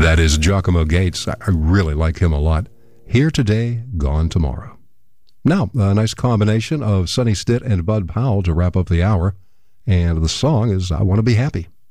That is Giacomo Gates. I really like him a lot. Here today, gone tomorrow. Now, a nice combination of Sonny Stitt and Bud Powell to wrap up the hour. And the song is I Want to Be Happy.